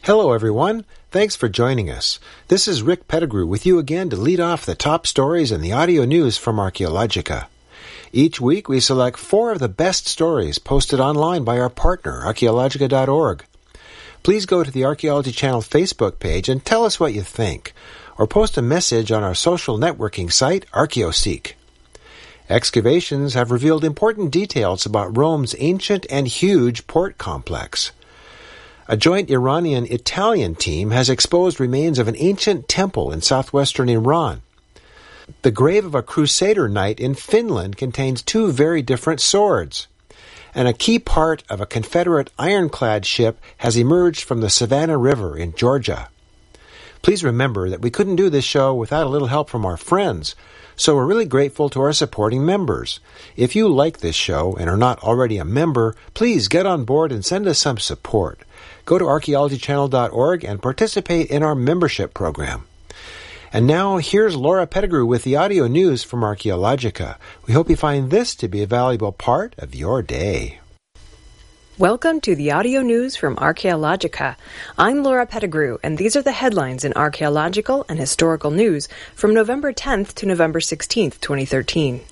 Hello, everyone. Thanks for joining us. This is Rick Pettigrew with you again to lead off the top stories in the audio news from Archaeologica. Each week, we select 4 of the best stories posted online by our partner, Archaeologica.org. Please go to the Archaeology Channel Facebook page and tell us what you think, or post a message on our social networking site, ArchaeoSeek. Excavations have revealed important details about Rome's ancient and huge port complex. A joint Iranian-Italian team has exposed remains of an ancient temple in southwestern Iran. The grave of a Crusader knight in Finland contains 2 very different swords. And a key part of a Confederate ironclad ship has emerged from the Savannah River in Georgia. Please remember that we couldn't do this show without a little help from our friends, so we're really grateful to our supporting members. If you like this show and are not already a member, please get on board and send us some support. Go to archaeologychannel.org and participate in our membership program. And now, here's Laura Pettigrew with the audio news from Archaeologica. We hope you find this to be a valuable part of your day. Welcome to the audio news from Archaeologica. I'm Laura Pettigrew, and these are the headlines in archaeological and historical news from November 10th to November 16th, 2013.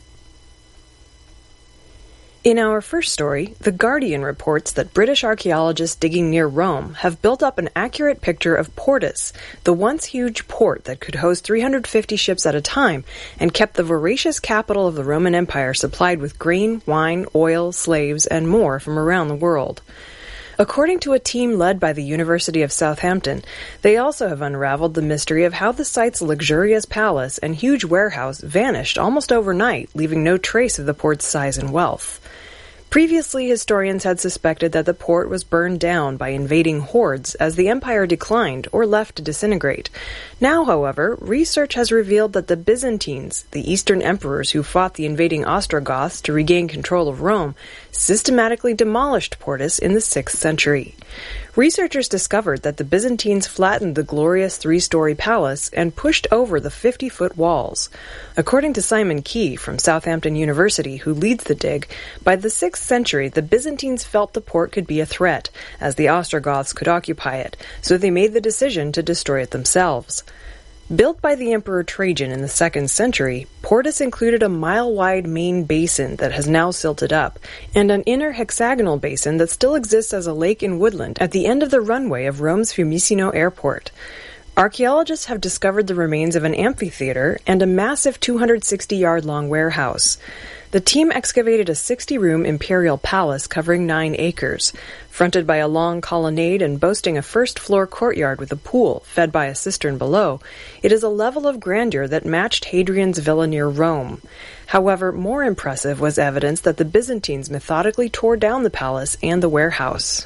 In our first story, The Guardian reports that British archaeologists digging near Rome have built up an accurate picture of Portus, the once huge port that could host 350 ships at a time and kept the voracious capital of the Roman Empire supplied with grain, wine, oil, slaves, and more from around the world. According to a team led by the University of Southampton, they also have unraveled the mystery of how the site's luxurious palace and huge warehouse vanished almost overnight, leaving no trace of the port's size and wealth. Previously, historians had suspected that the port was burned down by invading hordes as the empire declined or left to disintegrate. Now, however, research has revealed that the Byzantines, the Eastern emperors who fought the invading Ostrogoths to regain control of Rome, systematically demolished Portus in the 6th century. Researchers discovered that the Byzantines flattened the glorious 3-story palace and pushed over the 50-foot walls. According to Simon Key from Southampton University, who leads the dig, by the 6th century the Byzantines felt the port could be a threat, as the Ostrogoths could occupy it, so they made the decision to destroy it themselves. Built by the Emperor Trajan in the 2nd century, Portus included a mile-wide main basin that has now silted up, and an inner hexagonal basin that still exists as a lake in woodland at the end of the runway of Rome's Fiumicino airport. Archaeologists have discovered the remains of an amphitheater and a massive 260-yard-long warehouse. The team excavated a 60-room imperial palace covering 9 acres. Fronted by a long colonnade and boasting a first-floor courtyard with a pool fed by a cistern below, it is a level of grandeur that matched Hadrian's villa near Rome. However, more impressive was evidence that the Byzantines methodically tore down the palace and the warehouse.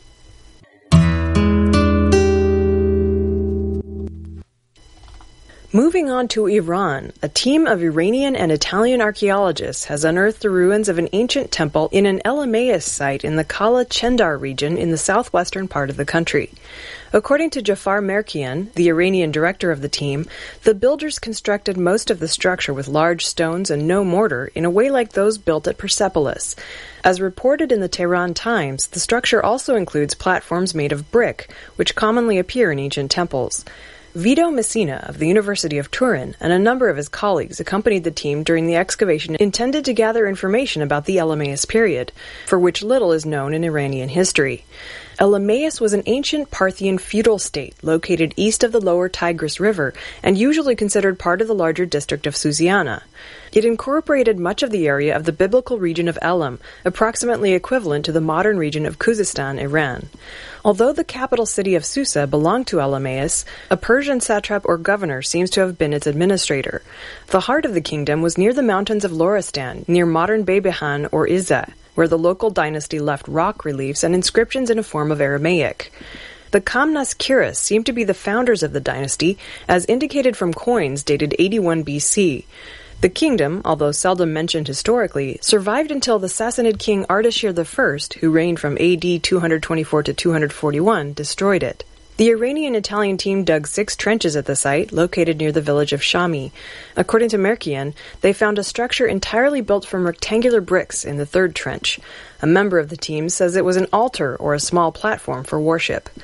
Moving on to Iran, a team of Iranian and Italian archaeologists has unearthed the ruins of an ancient temple in an Elameus site in the Kala Chendar region in the southwestern part of the country. According to Jafar Merkian, the Iranian director of the team, the builders constructed most of the structure with large stones and no mortar in a way like those built at Persepolis. As reported in the Tehran Times, the structure also includes platforms made of brick, which commonly appear in ancient temples. Vito Messina of the University of Turin and a number of his colleagues accompanied the team during the excavation intended to gather information about the Elameus period, for which little is known in Iranian history. Elameus was an ancient Parthian feudal state located east of the lower Tigris River and usually considered part of the larger district of Susiana. It incorporated much of the area of the biblical region of Elam, approximately equivalent to the modern region of Khuzestan, Iran. Although the capital city of Susa belonged to Elameus, a Persian satrap or governor seems to have been its administrator. The heart of the kingdom was near the mountains of Loristan, near modern Bebehan or Izza, where the local dynasty left rock reliefs and inscriptions in a form of Aramaic. The Kamnas Kiras seem to be the founders of the dynasty, as indicated from coins dated 81 BC. The kingdom, although seldom mentioned historically, survived until the Sassanid king Ardashir I, who reigned from AD 224 to 241, destroyed it. The Iranian-Italian team dug 6 trenches at the site, located near the village of Shami. According to Merkian, they found a structure entirely built from rectangular bricks in the 3rd trench. A member of the team says it was an altar or a small platform for worship.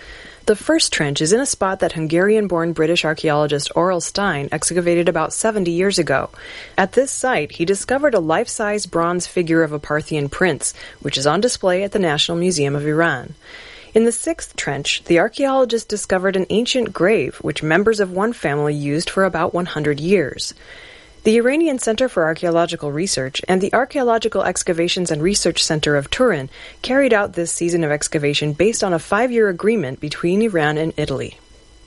The first trench is in a spot that Hungarian-born British archaeologist Aurel Stein excavated about 70 years ago. At this site, he discovered a life-size bronze figure of a Parthian prince, which is on display at the National Museum of Iran. In the sixth trench, the archaeologist discovered an ancient grave, which members of one family used for about 100 years. The Iranian Center for Archaeological Research and the Archaeological Excavations and Research Center of Turin carried out this season of excavation based on a 5-year agreement between Iran and Italy.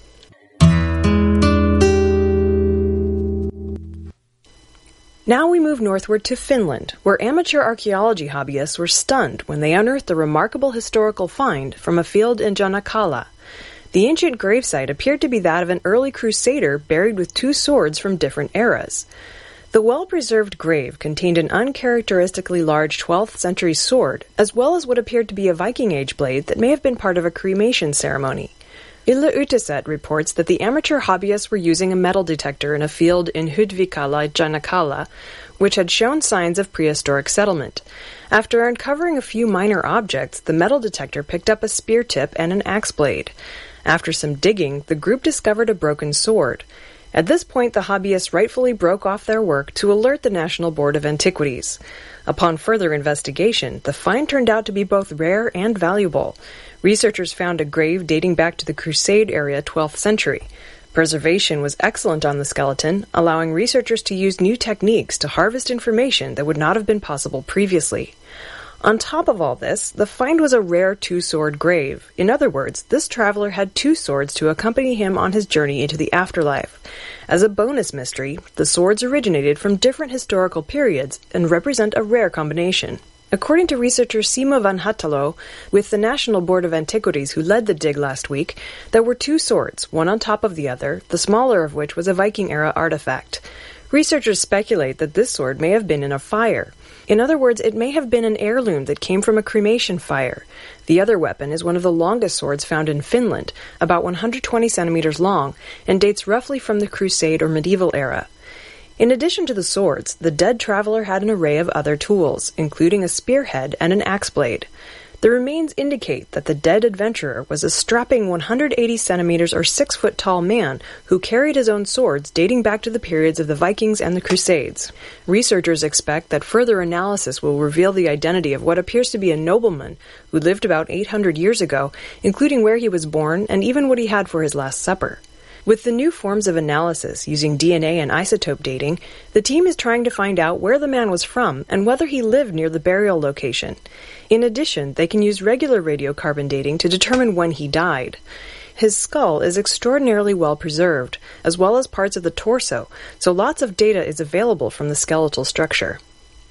Now we move northward to Finland, where amateur archaeology hobbyists were stunned when they unearthed a remarkable historical find from a field in Janakala. The ancient gravesite appeared to be that of an early crusader buried with 2 swords from different eras. The well-preserved grave contained an uncharacteristically large 12th century sword, as well as what appeared to be a Viking Age blade that may have been part of a cremation ceremony. Yle Uutiset reports that the amateur hobbyists were using a metal detector in a field in Hudvikala, Janakala, which had shown signs of prehistoric settlement. After uncovering a few minor objects, the metal detector picked up a spear tip and an axe blade. After some digging, the group discovered a broken sword. At this point, the hobbyists rightfully broke off their work to alert the National Board of Antiquities. Upon further investigation, the find turned out to be both rare and valuable. Researchers found a grave dating back to the Crusade era 12th century. Preservation was excellent on the skeleton, allowing researchers to use new techniques to harvest information that would not have been possible previously. On top of all this, the find was a rare 2-sword grave. In other words, this traveler had 2 swords to accompany him on his journey into the afterlife. As a bonus mystery, the swords originated from different historical periods and represent a rare combination. According to researcher Simo van Hattalo, with the National Board of Antiquities who led the dig last week, there were 2 swords, one on top of the other, the smaller of which was a Viking-era artifact. Researchers speculate that this sword may have been in a fire. In other words, it may have been an heirloom that came from a cremation fire. The other weapon is one of the longest swords found in Finland, about 120 centimeters long, and dates roughly from the Crusade or medieval era. In addition to the swords, the dead traveler had an array of other tools, including a spearhead and an axe blade. The remains indicate that the dead adventurer was a strapping 180 centimeters or 6-foot-tall man who carried his own swords dating back to the periods of the Vikings and the Crusades. Researchers expect that further analysis will reveal the identity of what appears to be a nobleman who lived about 800 years ago, including where he was born and even what he had for his last supper. With the new forms of analysis using DNA and isotope dating, the team is trying to find out where the man was from and whether he lived near the burial location. In addition, they can use regular radiocarbon dating to determine when he died. His skull is extraordinarily well preserved, as well as parts of the torso, so lots of data is available from the skeletal structure.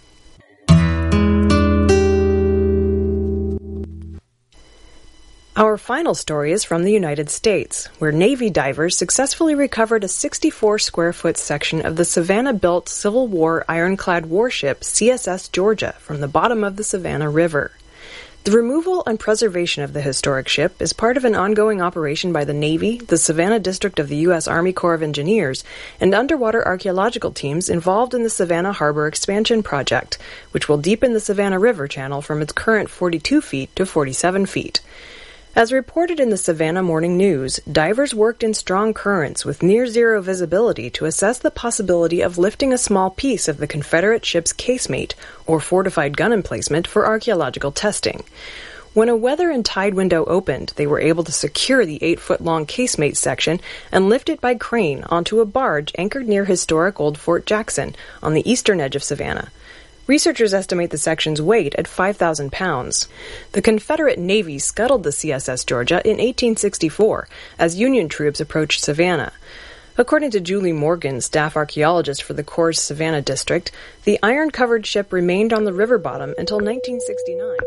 Our final story is from the United States, where Navy divers successfully recovered a 64-square-foot section of the Savannah-built Civil War ironclad warship CSS Georgia from the bottom of the Savannah River. The removal and preservation of the historic ship is part of an ongoing operation by the Navy, the Savannah District of the U.S. Army Corps of Engineers, and underwater archaeological teams involved in the Savannah Harbor Expansion Project, which will deepen the Savannah River channel from its current 42 feet to 47 feet. As reported in the Savannah Morning News, divers worked in strong currents with near-zero visibility to assess the possibility of lifting a small piece of the Confederate ship's casemate, or fortified gun emplacement, for archaeological testing. When a weather and tide window opened, they were able to secure the 8-foot-long casemate section and lift it by crane onto a barge anchored near historic Old Fort Jackson on the eastern edge of Savannah. Researchers estimate the section's weight at 5,000 pounds. The Confederate Navy scuttled the CSS Georgia in 1864 as Union troops approached Savannah. According to Julie Morgan, staff archaeologist for the Corps' Savannah District, the iron-covered ship remained on the river bottom until 1969.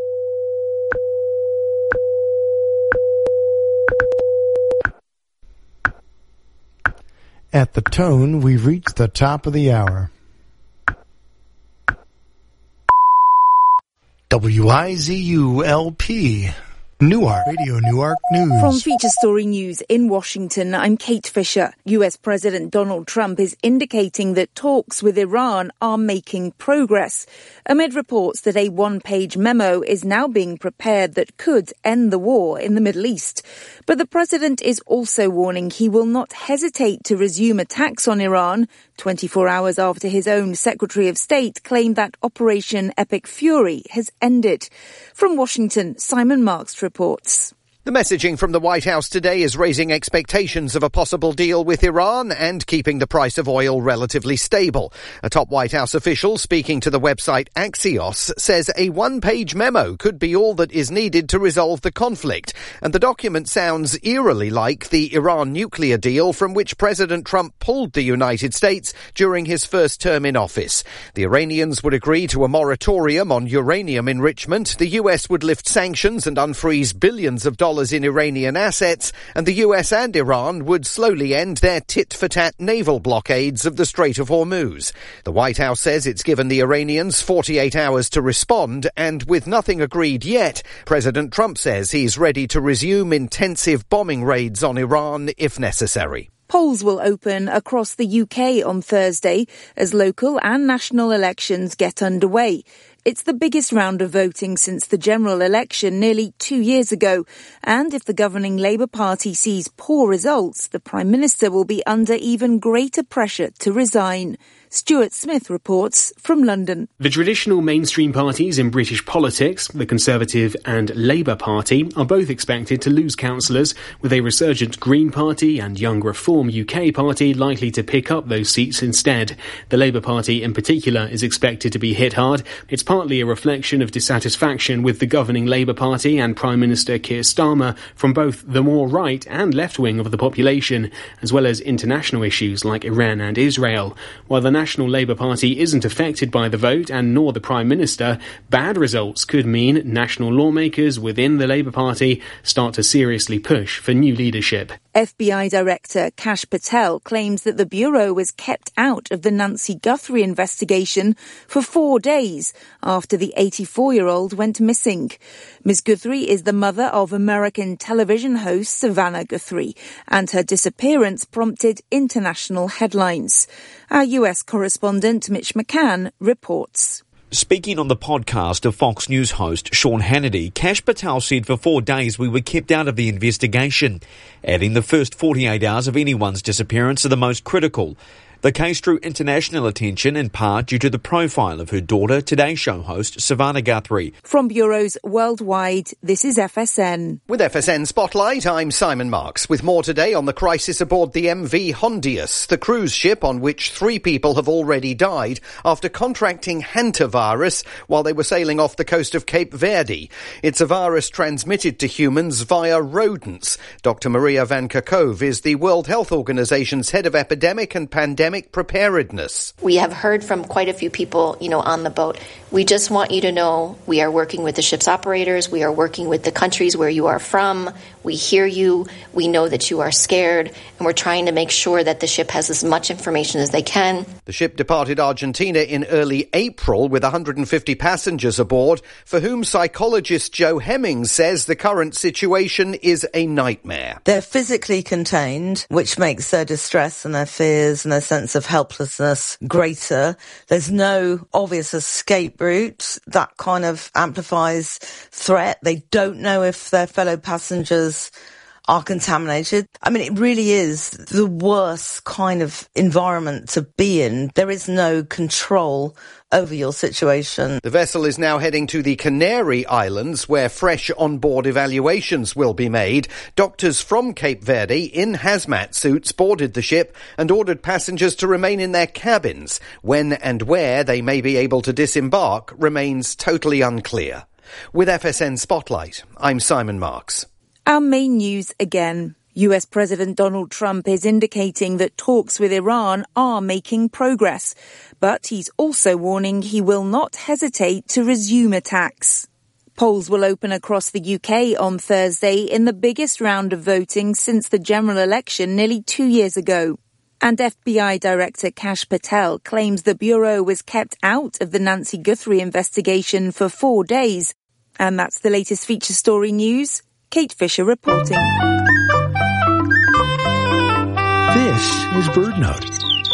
At the tone, we've reached the top of the hour. WIZU-LP Newark. Radio Newark News. From Feature Story News in Washington, I'm Kate Fisher. US President Donald Trump is indicating that talks with Iran are making progress, amid reports that a one-page memo is now being prepared that could end the war in the Middle East. But the president is also warning he will not hesitate to resume attacks on Iran, 24 hours after his own Secretary of State claimed that Operation Epic Fury has ended. From Washington, Simon Marks reports. The messaging from the White House today is raising expectations of a possible deal with Iran and keeping the price of oil relatively stable. A top White House official speaking to the website Axios says a one-page memo could be all that is needed to resolve the conflict. And the document sounds eerily like the Iran nuclear deal from which President Trump pulled the United States during his first term in office. The Iranians would agree to a moratorium on uranium enrichment. The US would lift sanctions and unfreeze billions of dollars in Iranian assets, and the US and Iran would slowly end their tit-for-tat naval blockades of the Strait of Hormuz. The White House says it's given the Iranians 48 hours to respond, and with nothing agreed yet, President Trump says he's ready to resume intensive bombing raids on Iran if necessary. Polls will open across the UK on Thursday as local and national elections get underway. It's the biggest round of voting since the general election nearly 2 years ago. And if the governing Labour Party sees poor results, the Prime Minister will be under even greater pressure to resign. Stuart Smith reports from London. The traditional mainstream parties in British politics, the Conservative and Labour Party, are both expected to lose councillors, with a resurgent Green Party and Young Reform UK Party likely to pick up those seats instead. The Labour Party in particular is expected to be hit hard. It's partly a reflection of dissatisfaction with the governing Labour Party and Prime Minister Keir Starmer from both the more right and left wing of the population, as well as international issues like Iran and Israel. While the National Labour Party isn't affected by the vote, and nor the Prime Minister, bad results could mean national lawmakers within the Labour Party start to seriously push for new leadership. FBI Director Kash Patel claims that the Bureau was kept out of the Nancy Guthrie investigation for 4 days after the 84-year-old went missing. Ms. Guthrie is the mother of American television host Savannah Guthrie, and her disappearance prompted international headlines. Our US correspondent Mitch McCann reports. Speaking on the podcast of Fox News host Sean Hannity, Kash Patel said for 4 days we were kept out of the investigation, adding the first 48 hours of anyone's disappearance are the most critical. The case drew international attention in part due to the profile of her daughter, Today Show host Savannah Guthrie. From bureaus worldwide, this is FSN. With FSN Spotlight, I'm Simon Marks, with more today on the crisis aboard the MV Hondius, the cruise ship on which 3 people have already died after contracting hantavirus while they were sailing off the coast of Cape Verde. It's a virus transmitted to humans via rodents. Dr. Maria van Kerkhove is the World Health Organization's head of epidemic and pandemic preparedness. We have heard from quite a few people, on the boat. We just want you to know we are working with the ship's operators. We are working with the countries where you are from. We hear you. We know that you are scared. And we're trying to make sure that the ship has as much information as they can. The ship departed Argentina in early April with 150 passengers aboard, for whom psychologist Joe Hemmings says the current situation is a nightmare. They're physically contained, which makes their distress and their fears and their sense of helplessness greater. There's no obvious escape route. That kind of amplifies threat. They don't know if their fellow passengers are contaminated. I mean, it really is the worst kind of environment to be in. There is no control over your situation. The vessel is now heading to the Canary Islands, where fresh on-board evaluations will be made. Doctors from Cape Verde in hazmat suits boarded the ship and ordered passengers to remain in their cabins. When and where they may be able to disembark remains totally unclear. With FSN Spotlight, I'm Simon Marks. Our main news again. US President Donald Trump is indicating that talks with Iran are making progress, but he's also warning he will not hesitate to resume attacks. Polls will open across the UK on Thursday in the biggest round of voting since the general election nearly 2 years ago. And FBI Director Kash Patel claims the Bureau was kept out of the Nancy Guthrie investigation for 4 days. And that's the latest feature story news. Kate Fisher reporting. This is BirdNote.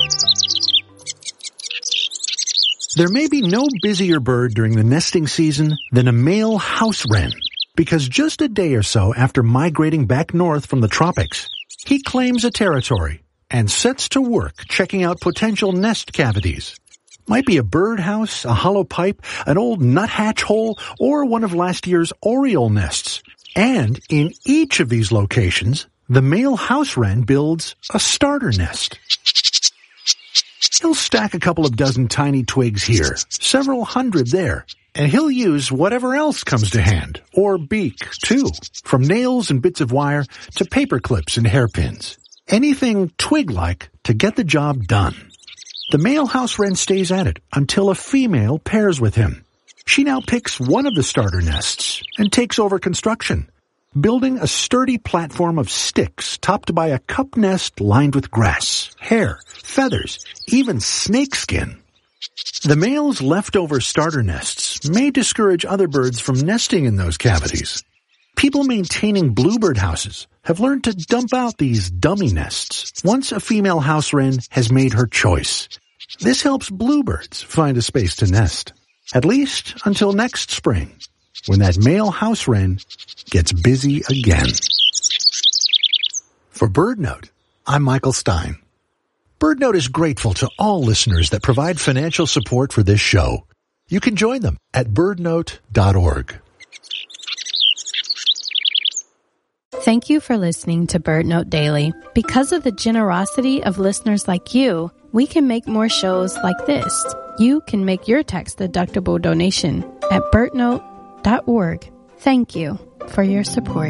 There may be no busier bird during the nesting season than a male house wren, because just a day or so after migrating back north from the tropics, he claims a territory and sets to work checking out potential nest cavities. Might be a birdhouse, a hollow pipe, an old nuthatch hole, or one of last year's oriole nests. And in each of these locations, the male house wren builds a starter nest. He'll stack a couple of dozen tiny twigs here, several hundred there, and he'll use whatever else comes to hand, or beak, too, from nails and bits of wire to paper clips and hairpins. Anything twig-like to get the job done. The male house wren stays at it until a female pairs with him. She now picks one of the starter nests and takes over construction, building a sturdy platform of sticks topped by a cup nest lined with grass, hair, feathers, even snakeskin. The male's leftover starter nests may discourage other birds from nesting in those cavities. People maintaining bluebird houses have learned to dump out these dummy nests once a female house wren has made her choice. This helps bluebirds find a space to nest, at least until next spring, when that male house wren gets busy again. For BirdNote, I'm Michael Stein. BirdNote is grateful to all listeners that provide financial support for this show. You can join them at birdnote.org. Thank you for listening to BirdNote Daily. Because of the generosity of listeners like you, we can make more shows like this. You can make your tax-deductible donation at birdnote.org. Thank you for your support.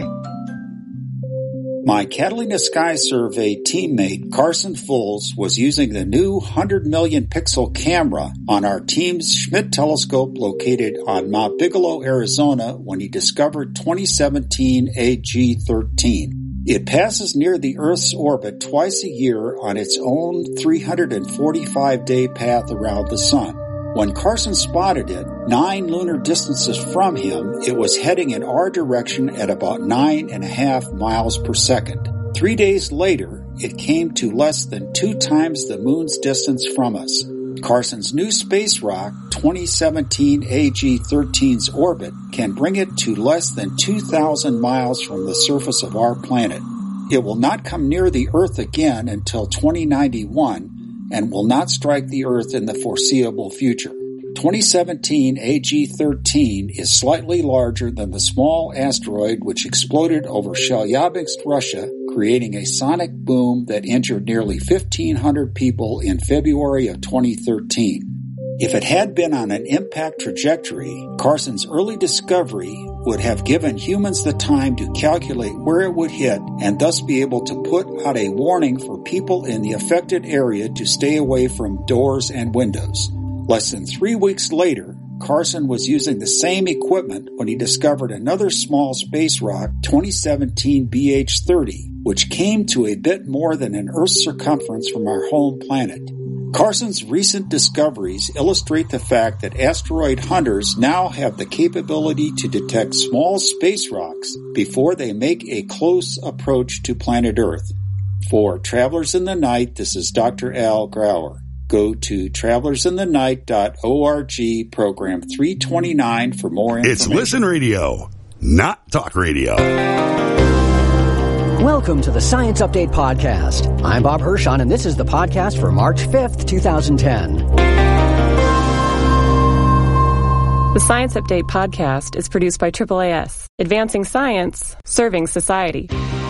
My Catalina Sky Survey teammate Carson Fulls was using the new 100 million pixel camera on our team's Schmidt telescope located on Mount Bigelow, Arizona, when he discovered 2017 AG-13. It passes near the Earth's orbit twice a year on its own 345-day path around the sun. When Carson spotted it, 9 lunar distances from him, it was heading in our direction at about 9.5 miles per second. 3 days later, it came to less than 2 times the moon's distance from us. Carson's new space rock, 2017 AG-13's orbit, can bring it to less than 2,000 miles from the surface of our planet. It will not come near the Earth again until 2091, and will not strike the Earth in the foreseeable future. 2017 AG-13 is slightly larger than the small asteroid which exploded over Chelyabinsk, Russia, creating a sonic boom that injured nearly 1,500 people in February of 2013. If it had been on an impact trajectory, Carson's early discovery would have given humans the time to calculate where it would hit and thus be able to put out a warning for people in the affected area to stay away from doors and windows. Less than 3 weeks later, Carson was using the same equipment when he discovered another small space rock, 2017 BH-30, which came to a bit more than an Earth's circumference from our home planet. Carson's recent discoveries illustrate the fact that asteroid hunters now have the capability to detect small space rocks before they make a close approach to planet Earth. For Travelers in the Night, this is Dr. Al Grauer. Go to travelersinthenight.org, program 329 for more information. It's Listen Radio, not Talk Radio. Welcome to the Science Update Podcast. I'm Bob Hirschon, and this is the podcast for March 5th, 2010. The Science Update Podcast is produced by AAAS, advancing science, serving society.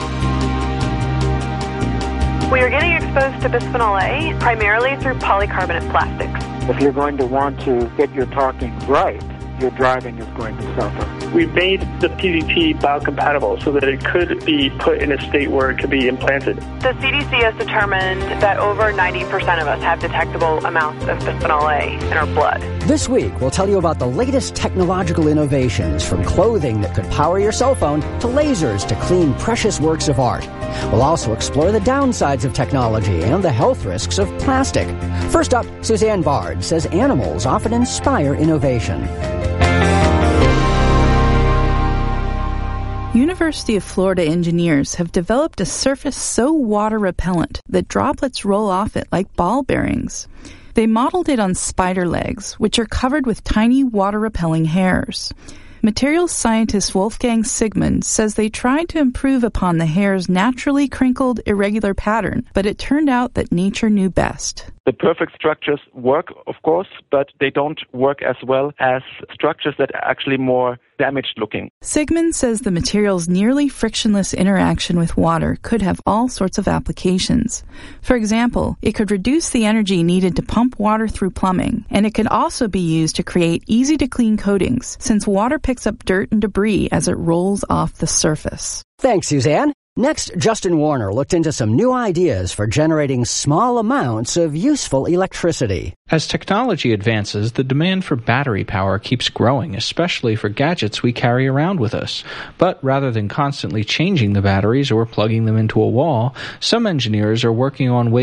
We are getting exposed to bisphenol A primarily through polycarbonate plastics. If you're going to want to get your talking right, your driving is going to suffer. We made the PVP biocompatible so that it could be put in a state where it could be implanted. The CDC has determined that over 90% of us have detectable amounts of bisphenol A in our blood. This week, we'll tell you about the latest technological innovations, from clothing that could power your cell phone to lasers to clean precious works of art. We'll also explore the downsides of technology and the health risks of plastic. First up, Suzanne Bard says animals often inspire innovation. University of Florida engineers have developed a surface so water-repellent that droplets roll off it like ball bearings. They modeled it on spider legs, which are covered with tiny water-repelling hairs. Materials scientist Wolfgang Sigmund says they tried to improve upon the hair's naturally crinkled, irregular pattern, but it turned out that nature knew best. The perfect structures work, of course, but they don't work as well as structures that are actually more damaged looking. Sigmund says the material's nearly frictionless interaction with water could have all sorts of applications. For example, it could reduce the energy needed to pump water through plumbing, and it could also be used to create easy-to-clean coatings, since water picks up dirt and debris as it rolls off the surface. Thanks, Suzanne. Next, Justin Warner looked into some new ideas for generating small amounts of useful electricity. As technology advances, the demand for battery power keeps growing, especially for gadgets we carry around with us. But rather than constantly changing the batteries or plugging them into a wall, some engineers are working on ways